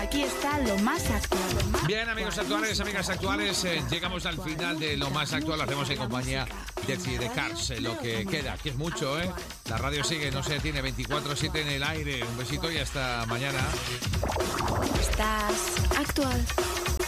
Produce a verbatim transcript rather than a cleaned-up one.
Aquí está lo más actual. Bien, amigos actuales, amigas actuales, eh, llegamos al final de lo más actual. Lo hacemos en compañía de de Cars, eh, lo que queda, que es mucho, ¿eh? La radio sigue, no se detiene, veinticuatro siete en el aire. Un besito y hasta mañana. Estás actual.